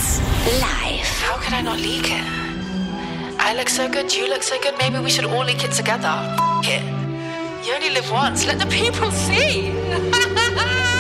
1 live. How could I not leak it? I look so good, you look so good, maybe we should all leak it together. F*** it. You only live once, let the people see.